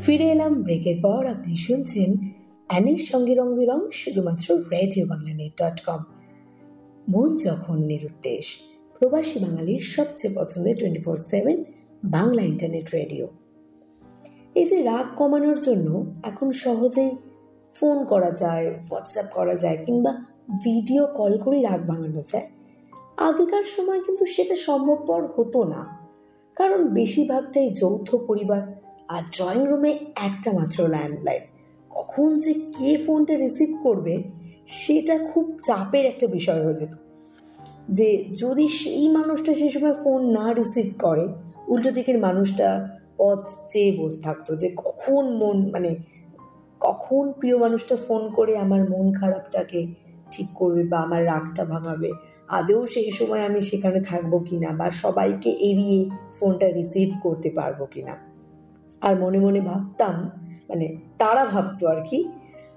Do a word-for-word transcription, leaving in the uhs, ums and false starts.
ফিরে এলাম ব্রেকের পর। আপনি শুনছেন অ্যানির সঙ্গে রং বেরং, শুধুমাত্র radio Bangla net dot com. মন যখন নিরুদ্দেশ, প্রবাসী বাঙালির সবচেয়ে পছন্দের twenty four seven Bangla internet radio. এই যে রাগ কমানোর জন্য এখন সহজেই ফোন করা যায়, হোয়াটসঅ্যাপ করা যায়, কিংবা ভিডিও কল করে রাগ ভাঙানো যায়। আগেকার সময় কিন্তু সেটা সম্ভবপর হতো না, কারণ বেশিরভাগটাই যৌথ পরিবার, আর ড্রয়িং রুমে একটা মাত্র ল্যান্ডলাইন। কখন যে কে ফোনটা রিসিভ করবে সেটা খুব চাপের একটা বিষয় হয়ে যেত। যে যদি সেই মানুষটা সেই সময় ফোন না রিসিভ করে, উল্টো দিকের মানুষটা পথ চেয়ে বসে থাকতো যে কখন মন মানে কখন প্রিয় মানুষটা ফোন করে আমার মন খারাপটাকে ঠিক করবে বা আমার রাগটা ভাঙাবে। আদৌ সেই সময় আমি সেখানে থাকবো কিনা, বা সবাইকে এড়িয়ে ফোনটা রিসিভ করতে পারবো কিনা। আর মনে মনে ভাবতাম, মানে তারা ভাবতো আর কি,